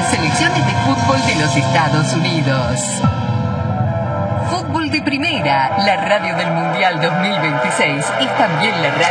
selecciones de fútbol de los Estados Unidos. Fútbol de Primera, la radio del Mundial 2026, es también la radio